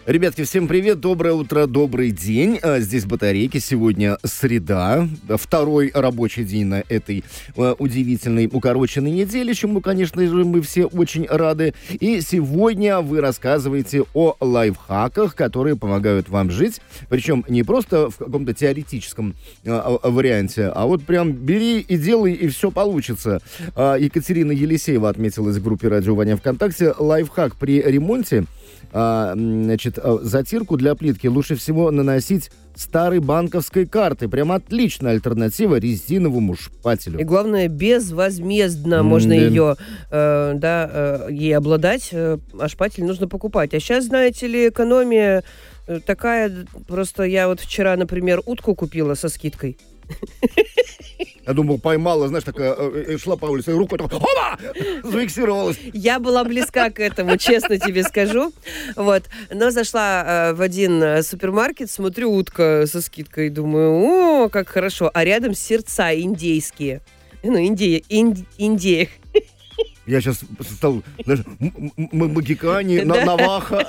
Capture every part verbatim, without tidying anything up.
Ребятки, всем привет, доброе утро, добрый день. Здесь батарейки, сегодня среда, второй рабочий день на этой удивительной укороченной неделе, чему, конечно же, мы все очень рады. И сегодня вы рассказываете о лайфхаках, которые помогают вам жить, причем не просто в каком-то теоретическом варианте, а вот прям бери и делай, и все получится. Екатерина Елисеева отметилась в группе «Радио Ваня» ВКонтакте. Лайфхак при ремонте. А, значит, затирку для плитки лучше всего наносить старой банковской карты. Прям отличная альтернатива резиновому шпателю. И главное, безвозмездно можно Mm-hmm. ее, э, да, э, ей обладать, э, а шпатель нужно покупать. А сейчас, знаете ли, экономия э, такая, просто я вот вчера, например, утку купила со скидкой. Я думал, поймала, знаешь, такая, э, шла по улице, рукой так, опа, зафиксировалась. Я была близка к этому, честно тебе скажу. Вот. Но зашла э, в один супермаркет, смотрю, утка со скидкой, думаю, о, как хорошо. А рядом сердца индейские. Ну, индея, инди, индея. Я сейчас стал, знаешь, магикане, наваха.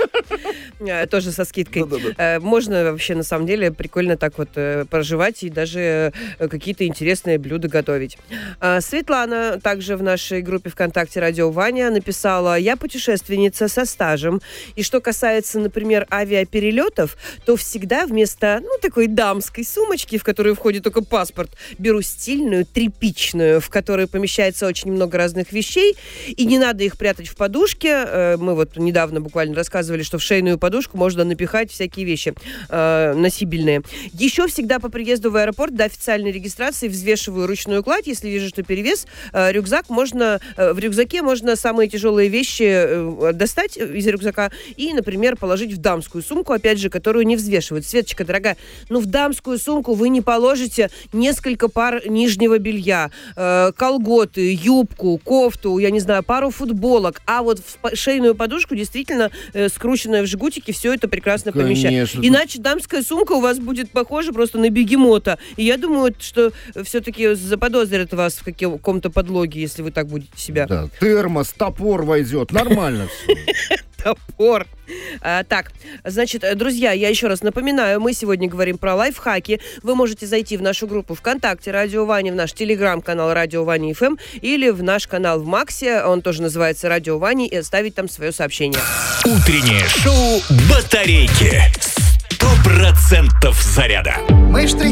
Тоже со скидкой. Да-да-да. Можно вообще, на самом деле, прикольно так вот проживать и даже какие-то интересные блюда готовить. Светлана также в нашей группе ВКонтакте «Радио Ваня» написала: «Я путешественница со стажем. И что касается, например, авиаперелетов, то всегда вместо, ну, такой дамской сумочки, в которую входит только паспорт, беру стильную, тряпичную, в которой помещается очень много разных вещей, и не надо их прятать в подушке». Мы вот недавно буквально рассказывали, что в шейную подушку можно напихать всякие вещи э, носибельные. Еще всегда по приезду в аэропорт до официальной регистрации взвешиваю ручную кладь. Если вижу, что перевес, э, рюкзак можно, э, в рюкзаке можно самые тяжелые вещи э, достать из рюкзака и, например, положить в дамскую сумку, опять же, которую не взвешивают. Светочка, дорогая, ну в дамскую сумку вы не положите несколько пар нижнего белья, э, колготы, юбку, кофту, я не знаю, пару футболок, а вот в шейную подушку действительно э, скрученная в жгутике, все это прекрасно помещает. Иначе дамская сумка у вас будет похожа просто на бегемота. И я думаю, что все-таки заподозрят вас в каком-то подлоге, если вы так будете себя... Да, термос, топор войдет. Нормально все. Топор. А, так, значит, друзья, я еще раз напоминаю, мы сегодня говорим про лайфхаки. Вы можете зайти в нашу группу ВКонтакте «Радио Ваня», в наш телеграм-канал «Радио Ваня эф эм» или в наш канал в Максе, он тоже называется «Радио Ваня», и оставить там свое сообщение. Утреннее шоу «Батарейки». Сто процентов заряда. Мы штрих